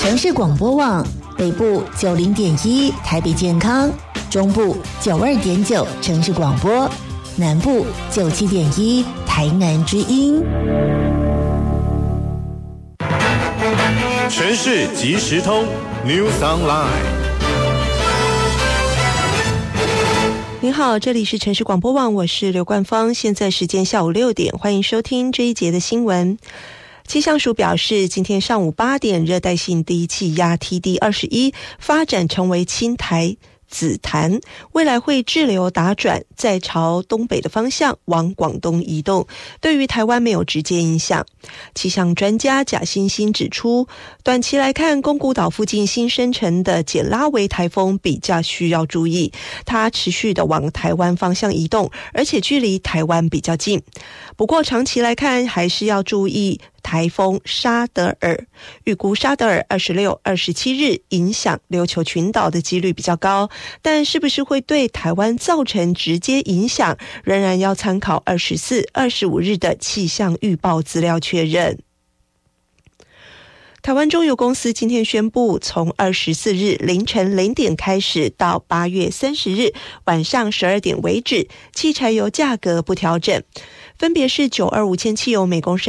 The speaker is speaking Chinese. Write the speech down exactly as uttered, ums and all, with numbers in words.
城市广播网北部九零点一台北健康，中部九二点九城市广播，南部九七点一台南之音。 城市即时通 News Online。 您好，这里是城市广播网，我是刘冠芳，现在时间下午六点，欢迎收听这一节的新闻。气象署表示，今天上午八点，热带性低气压 T D 二十一 发展成为轻台紫檀，未来会滞留打转，再朝东北的方向往广东移动，对于台湾没有直接影响。气象专家贾欣欣指出，短期来看，宫古岛附近新生成的简拉维台风比较需要注意，它持续的往台湾方向移动，而且距离台湾比较近。不过长期来看，还是要注意台风沙德尔，预估沙德尔二十六、二十七日影响琉球群岛的几率比较高，但是不是会对台湾造成直接影响，仍然要参考二十四、二十五日的气象预报资料确认。台湾中油公司今天宣布，从二十四日凌晨零点开始到八月三十日晚上十二点为止，汽柴油价格不调整，分别是九二五千汽油每公升